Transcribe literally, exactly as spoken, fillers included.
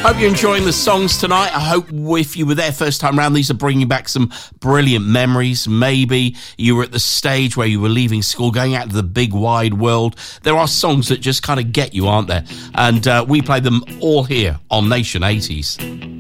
Hope you're enjoying the songs tonight. I hope if you were there first time round, these are bringing back some brilliant memories. Maybe you were at the stage where you were leaving school, going out to the big wide world. There are songs that just kind of get you, aren't there? And uh, we play them all here on Nation eighties.